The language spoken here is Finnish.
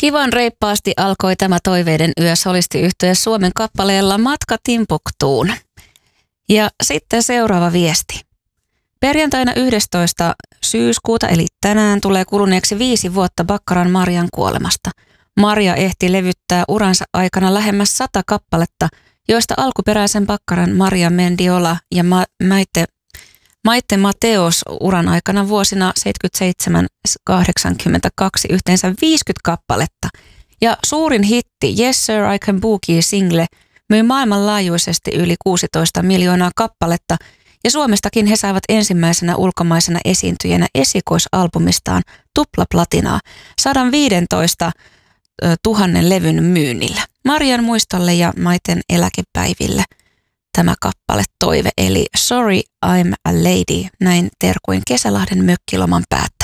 Kivan reippaasti alkoi tämä toiveiden yö solistiyhtye Suomen kappaleella Matka Timbuktuun. Ja sitten seuraava viesti. Perjantaina 11. syyskuuta eli tänään tulee kuluneeksi 5 vuotta Baccaran Marian kuolemasta. Maria ehti levyttää uransa aikana lähemmäs 100 kappaletta, joista alkuperäisen Baccaran Maria Mendiola ja Maite Mateos uran aikana vuosina 77-82 yhteensä 50 kappaletta. Ja suurin hitti Yes Sir I Can Boogie -single myi maailmanlaajuisesti yli 16 miljoonaa kappaletta ja Suomestakin he saivat ensimmäisenä ulkomaisena esiintyjänä esikoisalbumistaan tuplaplatinaa 115 000 levyn myynnillä. Marian muistolle ja Maiten eläkepäiville tämä kappale toive eli Sorry I'm a Lady, näin terkuin Kesälahden mökkiloman päättäjä.